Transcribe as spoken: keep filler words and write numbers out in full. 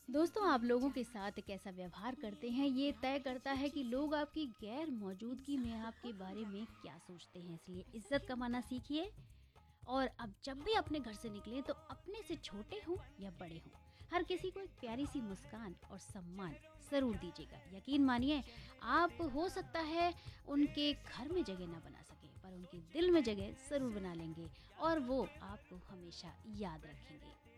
दोस्तों, आप लोगों के साथ कैसा व्यवहार करते हैं ये तय करता है कि लोग आपकी गैर मौजूदगी में आपके बारे में क्या सोचते हैं। इसलिए इज्जत कमाना सीखिए। और अब जब भी अपने घर से निकलें तो अपने से छोटे हों या बड़े हों, हर किसी को एक प्यारी सी मुस्कान और सम्मान ज़रूर दीजिएगा। यकीन मानिए, आप हो सकता है उनके घर में जगह ना बना सके, पर उनके दिल में जगह ज़रूर बना लेंगे और वो आपको हमेशा याद रखेंगे।